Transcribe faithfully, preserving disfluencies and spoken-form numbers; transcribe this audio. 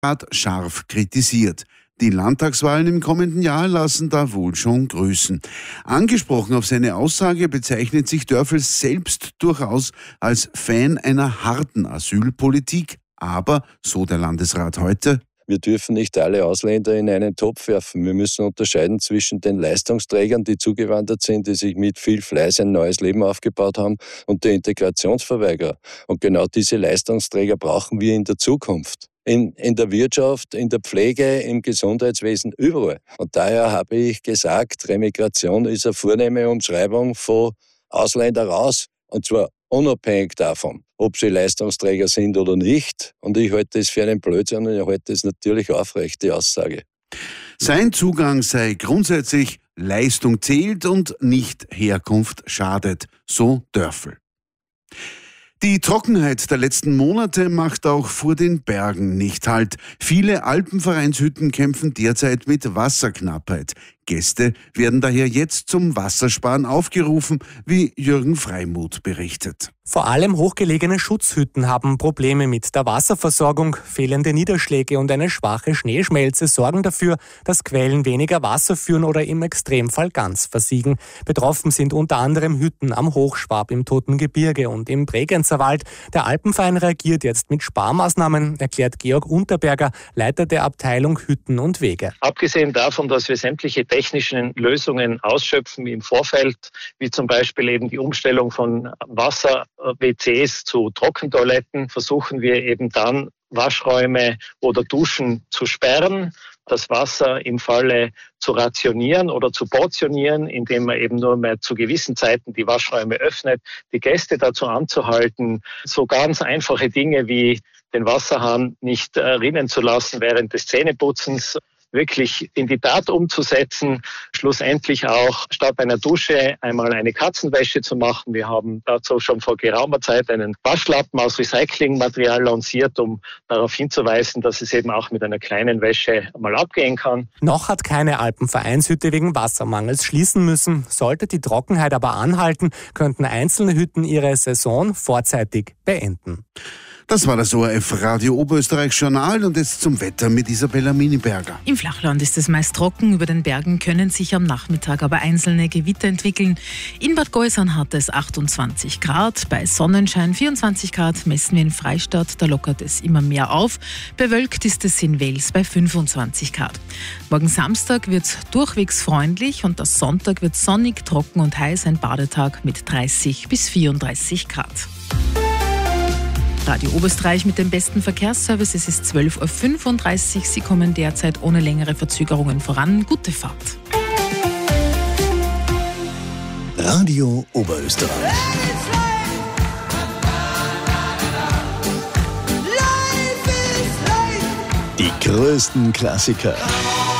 Rat scharf kritisiert. Die Landtagswahlen im kommenden Jahr lassen da wohl schon grüßen. Angesprochen auf seine Aussage bezeichnet sich Dörfel selbst durchaus als Fan einer harten Asylpolitik. Aber, so der Landesrat heute, wir dürfen nicht alle Ausländer in einen Topf werfen. Wir müssen unterscheiden zwischen den Leistungsträgern, die zugewandert sind, die sich mit viel Fleiß ein neues Leben aufgebaut haben, und der Integrationsverweigerer. Und genau diese Leistungsträger brauchen wir in der Zukunft. In, in der Wirtschaft, in der Pflege, im Gesundheitswesen, überall. Und daher habe ich gesagt, Remigration ist eine vornehme Umschreibung von Ausländer raus. Und zwar unabhängig davon, ob sie Leistungsträger sind oder nicht. Und ich halte das für einen Blödsinn und ich halte das natürlich aufrecht, die Aussage. Sein Zugang sei grundsätzlich Leistung zählt und nicht Herkunft schadet, so Dörfel. Die Trockenheit der letzten Monate macht auch vor den Bergen nicht Halt. Viele Alpenvereinshütten kämpfen derzeit mit Wasserknappheit. Gäste werden daher jetzt zum Wassersparen aufgerufen, wie Jürgen Freimuth berichtet. Vor allem hochgelegene Schutzhütten haben Probleme mit der Wasserversorgung. Fehlende Niederschläge und eine schwache Schneeschmelze sorgen dafür, dass Quellen weniger Wasser führen oder im Extremfall ganz versiegen. Betroffen sind unter anderem Hütten am Hochschwab, im Toten Gebirge und im Bregenzerwald. Der Alpenverein reagiert jetzt mit Sparmaßnahmen, erklärt Georg Unterberger, Leiter der Abteilung Hütten und Wege. Abgesehen davon, dass wir sämtliche technischen Lösungen ausschöpfen im Vorfeld, wie zum Beispiel eben die Umstellung von Wasser-W Cs zu Trockentoiletten, versuchen wir eben dann Waschräume oder Duschen zu sperren, das Wasser im Falle zu rationieren oder zu portionieren, indem man eben nur mehr zu gewissen Zeiten die Waschräume öffnet, die Gäste dazu anzuhalten, so ganz einfache Dinge wie den Wasserhahn nicht äh, rinnen zu lassen während des Zähneputzens, wirklich in die Tat umzusetzen, schlussendlich auch statt einer Dusche einmal eine Katzenwäsche zu machen. Wir haben dazu schon vor geraumer Zeit einen Waschlappen aus Recyclingmaterial lanciert, um darauf hinzuweisen, dass es eben auch mit einer kleinen Wäsche mal abgehen kann. Noch hat keine Alpenvereinshütte wegen Wassermangels schließen müssen. Sollte die Trockenheit aber anhalten, könnten einzelne Hütten ihre Saison vorzeitig beenden. Das war das O R F Radio Oberösterreich Journal und jetzt zum Wetter mit Isabella Miniberger. Im Flachland ist es meist trocken, über den Bergen können sich am Nachmittag aber einzelne Gewitter entwickeln. In Bad Gäusern hat es achtundzwanzig Grad, bei Sonnenschein vierundzwanzig Grad messen wir in Freistadt, da lockert es immer mehr auf. Bewölkt ist es in Wels bei fünfundzwanzig Grad. Morgen Samstag wird es durchwegs freundlich und der Sonntag wird sonnig, trocken und heiß, ein Badetag mit dreißig bis vierunddreißig Grad. Radio Oberösterreich mit dem besten Verkehrsservice. Es ist zwölf Uhr fünfunddreißig. Sie kommen derzeit ohne längere Verzögerungen voran. Gute Fahrt. Radio Oberösterreich. Die größten Klassiker